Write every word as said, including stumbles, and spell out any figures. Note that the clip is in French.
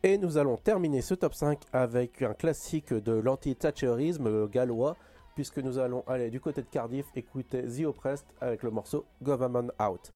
Et nous allons terminer ce top cinq avec un classique de l'anti-thatcherisme gallois, puisque nous allons aller du côté de Cardiff écouter The Oppressed avec le morceau Government Out.